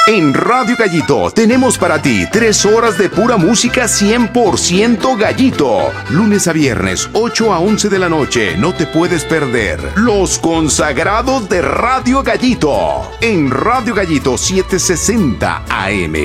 En Radio Gallito tenemos para ti 3 horas de pura música 100% Gallito. Lunes a viernes, 8 a 11 de la noche. No te puedes perder Los Consagrados de Radio Gallito. En Radio Gallito 760 AM.